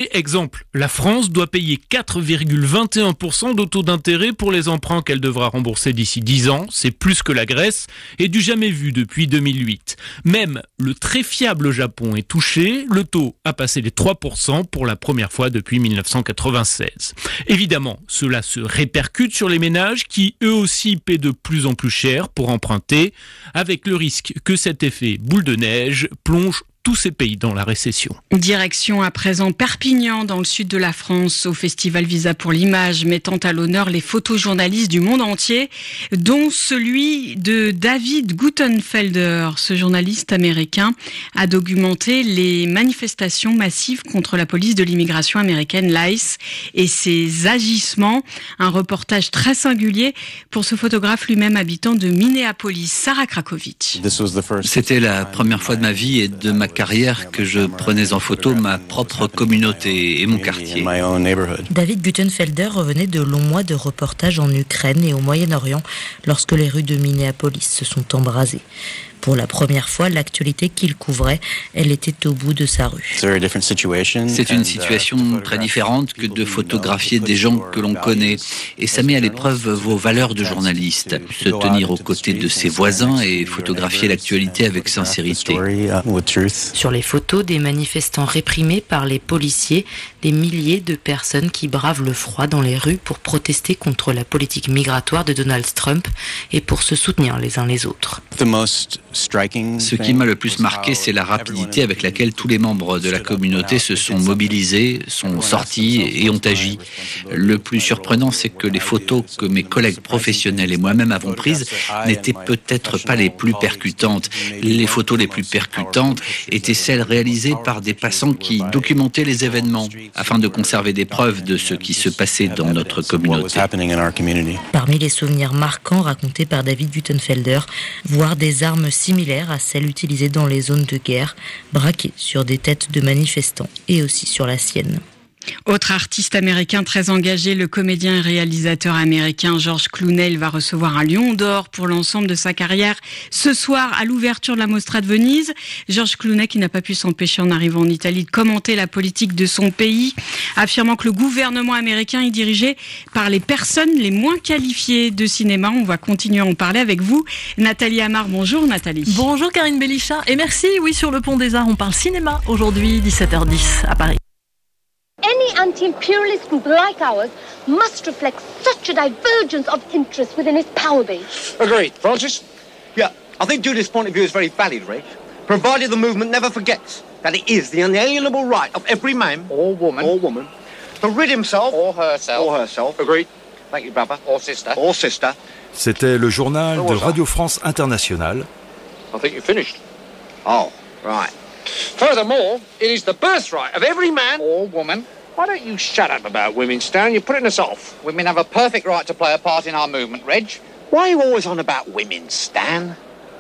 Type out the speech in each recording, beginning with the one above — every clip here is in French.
Exemple, la France doit payer 4,21% de taux d'intérêt pour les emprunts qu'elle devra rembourser d'ici 10 ans. C'est plus que la Grèce et du jamais vu depuis 2008. Même le très fiable Japon est touché. Le taux a passé les 3% pour la première fois depuis 1996. Évidemment, cela se répercute sur les ménages qui eux aussi paient de plus en plus cher pour emprunter, avec le risque que cet effet boule de neige plonge tous ces pays dans la récession. Direction à présent Perpignan, dans le sud de la France, au festival Visa pour l'image, mettant à l'honneur les photojournalistes du monde entier, dont celui de David Gutenfelder. Ce journaliste américain a documenté les manifestations massives contre la police de l'immigration américaine, l'ICE, et ses agissements. Un reportage très singulier pour ce photographe lui-même habitant de Minneapolis, Sarah Krakowicz. C'était la première fois de ma vie et de ma carrière que je prenais en photo ma propre communauté et mon quartier. David Gutenfelder revenait de longs mois de reportages en Ukraine et au Moyen-Orient lorsque les rues de Minneapolis se sont embrasées. Pour la première fois, l'actualité qu'il couvrait, elle était au bout de sa rue. C'est une situation très différente que de photographier des gens que l'on connaît. Et ça met à l'épreuve vos valeurs de journaliste. Se tenir aux côtés de ses voisins et photographier l'actualité avec sincérité. Sur les photos des manifestants réprimés par les policiers, des milliers de personnes qui bravent le froid dans les rues pour protester contre la politique migratoire de Donald Trump et pour se soutenir les uns les autres. Ce qui m'a le plus marqué, c'est la rapidité avec laquelle tous les membres de la communauté se sont mobilisés, sont sortis et ont agi. Le plus surprenant, c'est que les photos que mes collègues professionnels et moi-même avons prises n'étaient peut-être pas les plus percutantes. Les photos les plus percutantes étaient celles réalisées par des passants qui documentaient les événements afin de conserver des preuves de ce qui se passait dans notre communauté. Parmi les souvenirs marquants racontés par David Gutenfelder, voir des armes similaires à celles utilisées dans les zones de guerre, braquées sur des têtes de manifestants et aussi sur la sienne. Autre artiste américain très engagé, le comédien et réalisateur américain George Clooney va recevoir un Lion d'Or pour l'ensemble de sa carrière ce soir à l'ouverture de la Mostra de Venise. George Clooney qui n'a pas pu s'empêcher en arrivant en Italie de commenter la politique de son pays, affirmant que le gouvernement américain est dirigé par les personnes les moins qualifiées de cinéma. On va continuer à en parler avec vous. Nathalie Amar, bonjour Nathalie. Bonjour Karine Bélichat et merci. Oui, sur le pont des Arts, on parle cinéma aujourd'hui, 17h10 à Paris. Any anti-imperialist group like ours must reflect such a divergence of interest within its power base. Agreed. Francis? Yeah, I think Judith's point of view is very valid, Ray. Provided the movement never forgets that it is the unalienable right of every man or woman to rid himself or herself. Agreed. Thank you, brother. Or sister. C'était le journal de Radio France Internationale. I think you finished. Oh, right. Furthermore, it is the birthright of every man or woman. Why don't you shut up about women, Stan? You're putting us off. Women have a perfect right to play a part in our movement, Reg. Why are you always on about women, Stan?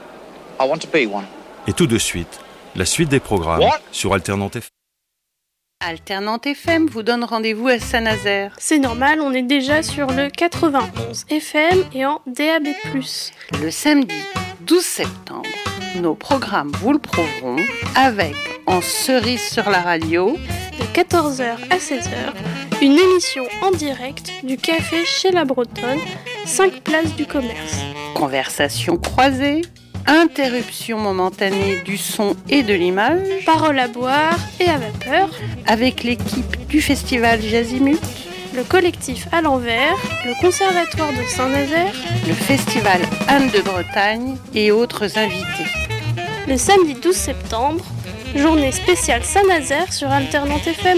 I want to be one. Et tout de suite, la suite des programmes sur Alternante FM. Alternante FM vous donne rendez-vous à Saint-Nazaire. C'est normal, on est déjà sur le 91 FM et en DAB+. Le samedi 12 septembre, nos programmes vous le prouveront avec En cerise sur la radio, de 14h à 16h, une émission en direct du café chez la Bretonne, 5 places du Commerce. Conversations croisées, interruption momentanée du son et de l'image, paroles à boire et à vapeur, avec l'équipe du festival Jazimut, le collectif à l'envers, le conservatoire de Saint-Nazaire, le festival Anne de Bretagne et autres invités. Le samedi 12 septembre, journée spéciale Saint-Nazaire sur Alternante FM.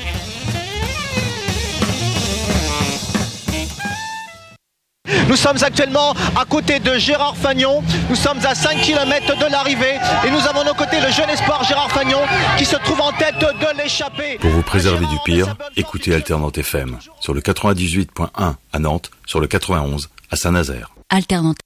Nous sommes actuellement à côté de Gérard Fagnon. Nous sommes à 5 km de l'arrivée et nous avons à nos côtés le jeune espoir Gérard Fagnon qui se trouve en tête de l'échappée. Pour vous préserver du pire, écoutez Alternante FM sur le 98.1 à Nantes, sur le 91 à Saint-Nazaire. Alternante.